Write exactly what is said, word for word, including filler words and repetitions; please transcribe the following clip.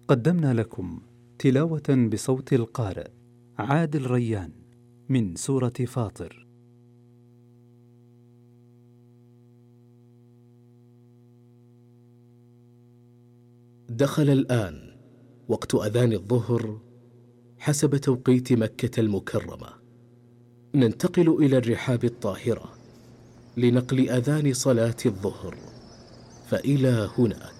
قدمنا لكم تلاوة بصوت القارئ عادل ريان من سورة فاطر. دخل الآن وقت أذان الظهر حسب توقيت مكة المكرمة. ننتقل إلى الرحاب الطاهرة لنقل أذان صلاة الظهر، فإلى هناك.